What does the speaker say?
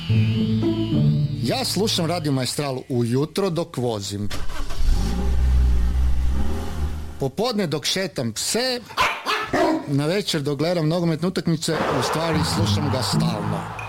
Ja slušam Radio Maestralu ujutro dok vozim. Popodne dok šetam pse, na večer dok gledam nogometne utakmice, u stvari slušam ga stalno.